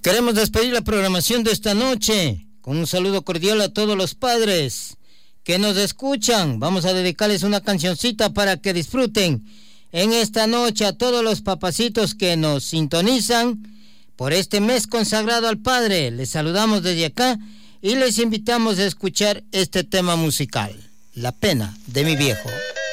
Queremos despedir la programación de esta noche con un saludo cordial a todos los padres que nos escuchan. Vamos a dedicarles una cancioncita para que disfruten en esta noche a todos los papacitos que nos sintonizan por este mes consagrado al Padre. Les saludamos desde acá y les invitamos a escuchar este tema musical, La pena de mi viejo.